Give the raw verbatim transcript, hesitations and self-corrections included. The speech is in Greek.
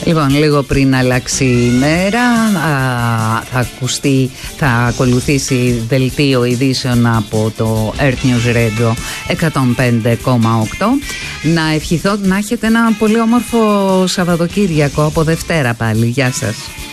Λοιπόν, λίγο πριν αλλάξει η μέρα α, θα ακουστεί, θα ακολουθήσει δελτίο ειδήσεων από το Earth News Radio εκατόν πέντε κόμμα οκτώ. Να ευχηθώ να έχετε ένα πολύ όμορφο Σαββατοκύριακο από Δευτέρα πάλι. Γεια σας.